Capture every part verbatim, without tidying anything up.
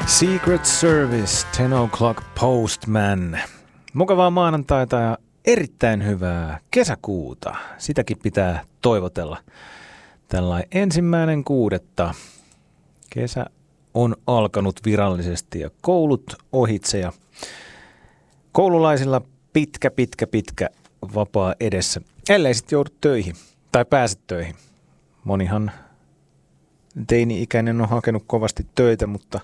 Secret Service, ten o'clock Postman. Mukavaa maanantaita ja erittäin hyvää kesäkuuta. Sitäkin pitää toivotella. Tällainen ensimmäinen kuudetta. Kesä on alkanut virallisesti ja koulut ohitse ja koululaisilla pitkä, pitkä, pitkä vapaa edessä. Ellei sitten joudu töihin tai pääse töihin. Monihan teini-ikäinen on hakenut kovasti töitä, mutta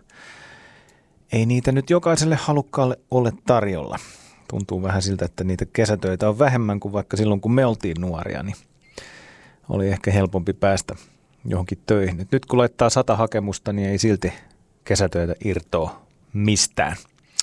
ei niitä nyt jokaiselle halukkaalle ole tarjolla. Tuntuu vähän siltä, että niitä kesätöitä on vähemmän kuin vaikka silloin, kun me oltiin nuoria, niin oli ehkä helpompi päästä johonkin töihin. Nyt kun laittaa sata hakemusta, niin ei silti kesätöitä irtoa mistään.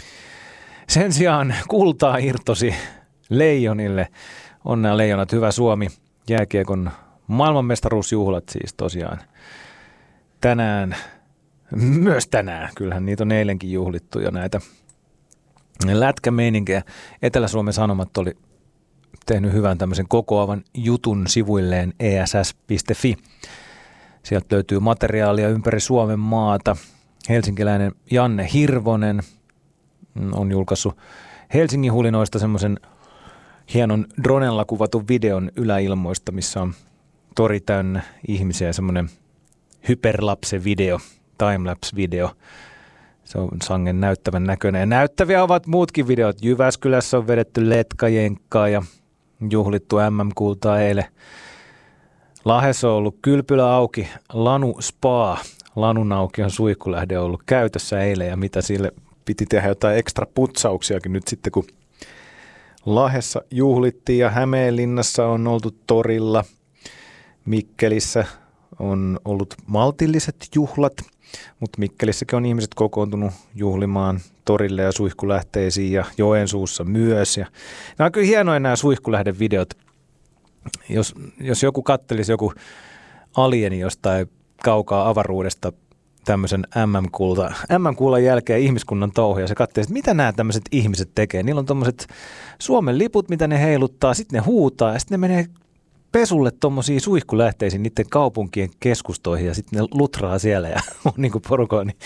Sen sijaan kultaa irtosi Leijonille. Onnea Leijonat, hyvä Suomi. Jääkiekon maailmanmestaruusjuhlat siis tosiaan tänään. Myös tänään. Kyllähän niitä on eilenkin juhlittu jo näitä lätkämeininkejä. Etelä-Suomen Sanomat oli tehnyt hyvän tämmöisen kokoavan jutun sivuilleen e s s piste f i. Sieltä löytyy materiaalia ympäri Suomen maata. Helsinkiläinen Janne Hirvonen on julkaissut Helsingin hulinoista semmoisen hienon dronella kuvatun videon yläilmoista, missä on tori täynnä ihmisiä, semmoinen hyperlapse-video, timelapse-video. Se on sangen näyttävän näköinen. Ja näyttäviä ovat muutkin videot. Jyväskylässä on vedetty letkajenkkaa ja juhlittu M M-kultaa eilen. Lahdessa on ollut kylpylä auki, Lanu Spa. Lanun auki on suihkulähde ollut käytössä eilen ja mitä sille piti tehdä jotain ekstra putsauksiakin nyt sitten, kun Lahdessa juhlittiin ja Hämeenlinnassa on oltu torilla. Mikkelissä on ollut maltilliset juhlat, mutta Mikkelissäkin on ihmiset kokoontunut juhlimaan torille ja suihkulähteisiin ja Joensuussa myös. Ja nämä on kyllä hienoja nämä suihkulähdevideot. Jos, jos joku kattelisi joku alieni jostain kaukaa avaruudesta tämmöisen M M-kulta, M M-kullan jälkeen ihmiskunnan touhuja, se katsoo, että mitä nämä tämmöiset ihmiset tekee. Niillä on tommoset Suomen liput, mitä ne heiluttaa, sitten ne huutaa ja sitten ne menee pesulle tuommoisiin suihkulähteisiin niiden kaupunkien keskustoihin ja sitten ne lutraa siellä ja on niin kuin porukoa. Niin,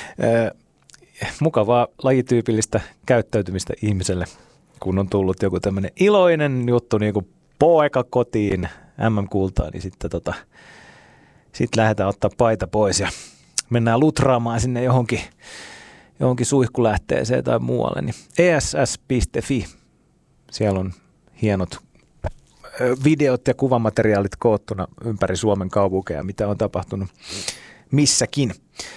äh, mukavaa lajityypillistä käyttäytymistä ihmiselle, kun on tullut joku tämmöinen iloinen juttu niin kuin poika kotiin M M-kultaa, niin sitten tota, sit lähdetään ottaa paita pois ja mennään lutraamaan sinne johonkin, johonkin suihkulähteeseen tai muualle. Niin e s s piste f i, siellä on hienot videot ja kuvamateriaalit koottuna ympäri Suomen kaupunkeja, mitä on tapahtunut missäkin.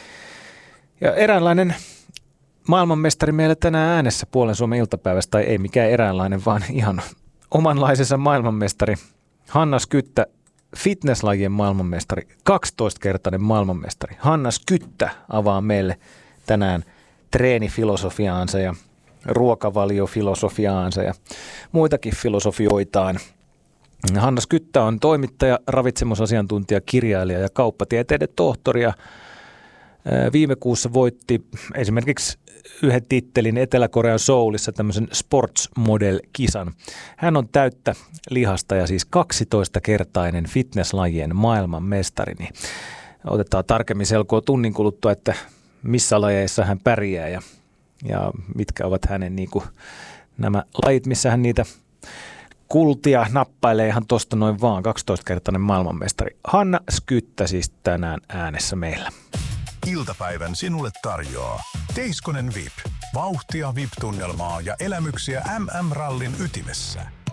Ja eräänlainen maailmanmestari meillä tänään äänessä Puolen Suomen iltapäivässä, tai ei mikään eräänlainen, vaan ihan omanlaisensa maailmanmestari. Hanna Skyttä, fitnesslajien maailmanmestari, kaksitoistakertainen maailmanmestari. Hanna Skyttä avaa meille tänään treenifilosofiaansa ja ruokavaliofilosofiaansa ja muitakin filosofioitaan. Hanna Skyttä on toimittaja, ravitsemusasiantuntija, kirjailija ja kauppatieteiden tohtori. Viime kuussa voitti esimerkiksi yhden tittelin Etelä-Korean Soulissa tämmöisen sports model-kisan. Hän on täyttä lihasta ja siis kaksitoistakertainen fitnesslajien maailmanmestari. Niin otetaan tarkemmin selkoa tunnin kuluttua, että missä lajeissa hän pärjää ja, ja mitkä ovat hänen niin kuin, nämä lajit, missä hän niitä kultia nappailee ihan tosta noin vaan. kaksitoistakertainen maailmanmestari Hanna Skyttä siis tänään äänessä meillä. Iltapäivän sinulle tarjoaa Teiskonen V I P. Vauhtia V I P-tunnelmaa ja elämyksiä M M-rallin ytimessä.